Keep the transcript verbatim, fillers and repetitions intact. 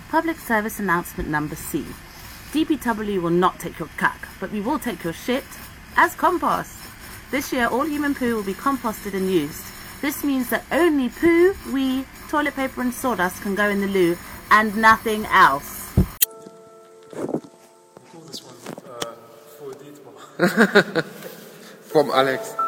Public service announcement number C. D P W will not take your cack, but we will take your shit as compost. This year, all human poo will be composted and used. This means that only poo, wee, toilet paper and sawdust can go in the loo and nothing else. Call this one uh, for Dietmar. From Alex.